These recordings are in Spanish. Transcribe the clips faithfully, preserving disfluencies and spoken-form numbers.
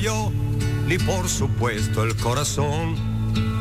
yo, ni por supuesto el corazón.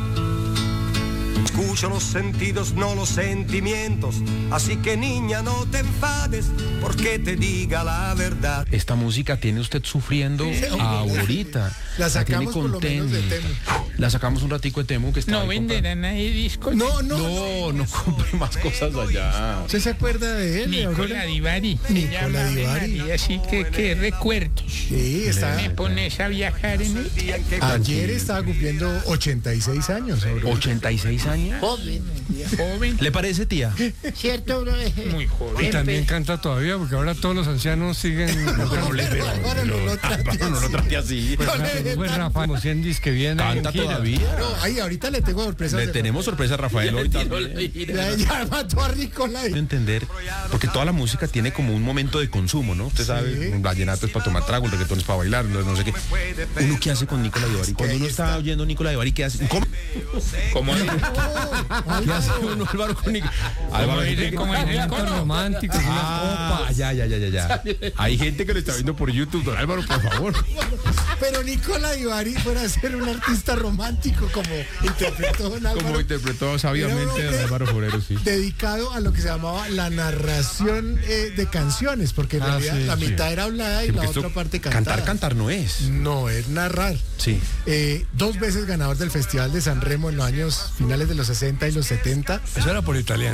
Escucho los sentidos, no los sentimientos. Así que niña, no te enfades porque te diga la verdad. Esta música tiene usted sufriendo ahorita. La sacamos tiene por lo menos de Temu. La sacamos un ratico de Temu que está. No venderán ahí discos. No, no, No, no compre más cosas allá. ¿Usted se acuerda de él? Nicola Divari. Nicola Divari. Así que, qué recuerdos. Sí, está. Me pones a viajar en él. Ayer estaba cumpliendo ochenta y seis años. Aurora. ¿ochenta y seis años? Joven. Joven. ¿Le parece, tía? ¿Cierto, bro? Muy joven. Y también canta todavía, porque ahora todos los ancianos siguen. No le veo. Ahora no lo trate No, no lo así. trate así. Pues, pues Rafa Mocién dice que viene. Canta en gira. todavía. No, ahí ahorita le tengo sorpresas. Le de- tenemos sorpresa a Rafael ahorita. Ya, ya mató a Nicola. Quiero entender, porque toda la música tiene como un momento de consumo, ¿no? Usted sabe, un vallenato es para tomar trago, el reggaetón es para bailar, no, no sé qué. ¿Uno qué hace con Nicola Divari? Cuando uno está oyendo Nicola Divari, ¿qué hace? ¿Cómo? ¿Cómo es? ¿Qué hace uno, Álvaro, con Nicola? ¿Cómo es? ¿Cómo es el Cantos coro? románticos, una Ah, copa. ya, ya, ya, ya, ya. Hay gente que lo está viendo por YouTube, don Álvaro, por favor. Pero Nicola Divari fuera a ser un artista romántico como interpretó don Álvaro. Como interpretó sabiamente don Álvaro Forero, sí. Dedicado a lo que se llamaba la narración eh, de canciones, porque en Ah, realidad sí, la sí. mitad era hablada y Sí, la porque otra esto- parte cantada. Cantar, cantar no es. No, es narrar. Sí. Eh, dos veces ganador del Festival de San Remo en los años finales de los sesenta y los setenta. Eso era por italiano.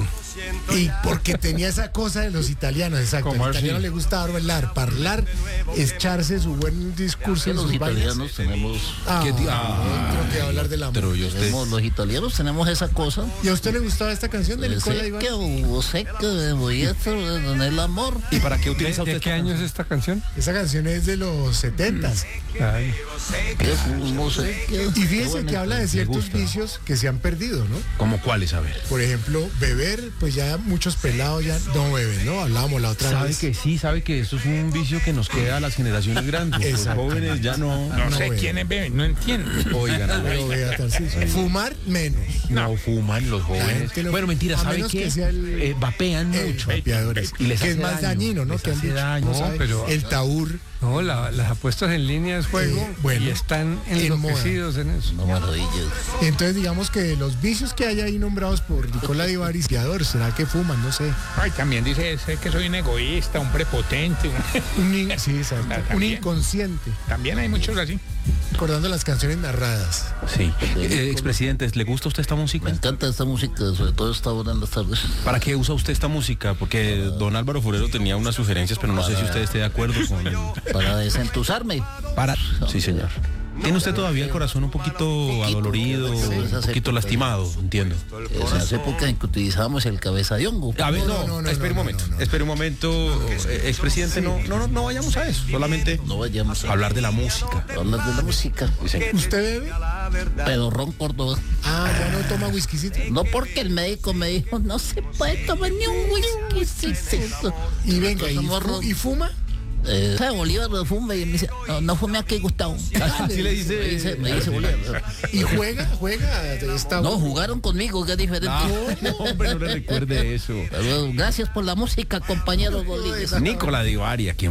Y porque tenía esa cosa de los italianos, exacto. Como Al italiano así. le gusta hablar, parlar, echarse su buen discurso Que en los sus vainas. italianos tenemos, Ah, ¿Qué di- ah, otro que hablar del amor. Pero ¿y usted? tenemos- los italianos tenemos esa cosa. ¿Y a usted le gustaba esta canción de Nicola Sé Divari? que hubo, sé que voy a hacer en el amor. ¿Y para qué ¿De, utiliza de usted qué esta año es esta canción? Esa canción es de los setentas. Ay, Que no sé qué. Y fíjese Qué que habla de me ciertos gusta. vicios que se han perdido, ¿no? ¿Cómo cuáles? A ver. Por ejemplo, beber, pues ya muchos pelados ya no beben, ¿no? Hablábamos la otra Sabe vez. que sí, sabe que eso es un vicio que nos queda a las generaciones grandes. Los Exacto. jóvenes ya no. No sé bueno. quiénes beben, no entiendo. Oigan, Pero vea, Tarcisio, fumar menos. no fuman los jóvenes. gente no- Bueno, mentira, a ¿sabe menos qué? que sea el- Eh, vapean Eh, mucho. vapeadores. Y les que es hace más daño, dañino, ¿no? les Que han hace dicho, daño. ¿no No, sabe? pero- El taur. no, la- las apuestas en línea es juego. Eh, bueno, y están en moda. enloquecidos en eso. Una maravilla. Entonces digamos que los vicios que hay ahí nombrados por Nicola Divari, vapeador, ¿será que fuman? No sé. Ay, también dice sé que soy un egoísta, un prepotente. un- Un in- sí, exacto. Ah, Un también. inconsciente. También hay muchos así. Recordando las canciones narradas. Sí. Eh, expresidentes, ¿le gusta a usted esta Me música? encanta esta música, sobre todo esta hora en las tardes. ¿Para qué usa usted esta música? Porque don Álvaro Forero tenía unas sugerencias, pero no sé si usted esté de acuerdo con... Para desentusarme. Para... Sí, señor. ¿Tiene usted todavía el corazón un poquito adolorido, un poquito lastimado? Entiendo. En las épocas en que utilizábamos el cabeza de hongo. A ver, No, no, no, no, espere un no, momento, no, no. espere un momento, eh, expresidente, no, no, no, no vayamos a eso, solamente No vayamos a hablar de la música. hablar de la música. ¿Usted bebe? Pero Ron Córdoba. Ah, ya no toma whiskycito. No porque el médico me dijo, no se puede tomar ni un whisky. Sí, sí. Y venga, ¿y, Tomamos fu- ron. y fuma? Eh, ¿sabe? Bolívar lo fume y me dice, no, no fume aquí, Gustavo. Así le dice. Me dice, me dice Bolívar. ¿Y juega? ¿Juega? Está No, jugaron conmigo, que es diferente. No, hombre, no le recuerde eso. Pero gracias por la música, compañero Bolívar. Nicola Divari, aquí